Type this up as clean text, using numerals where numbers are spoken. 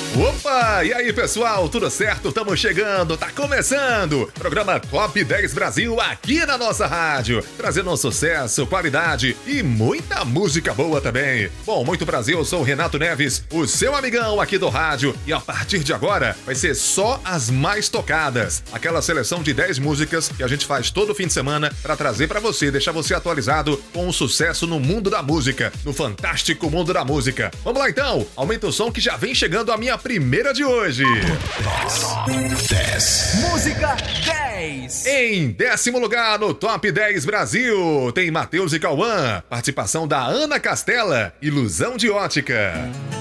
Opa! E aí, pessoal, tudo certo? Estamos chegando, tá começando! Programa Top 10 Brasil aqui na nossa rádio, trazendo um sucesso, qualidade e muita música boa também. Bom, muito prazer, eu sou o Renato Neves, o seu amigão aqui do rádio, e a partir de agora vai ser só as mais tocadas. Aquela seleção de 10 músicas que a gente faz todo fim de semana para trazer para você, deixar você atualizado com o sucesso no mundo da música, no fantástico mundo da música. Vamos lá então, aumenta o som que já vem chegando a minha primeira de hoje. 10. Música 10. Em 10º lugar no Top 10 Brasil, tem Matheus e Cauã, participação da Ana Castela, Ilusão de Ótica.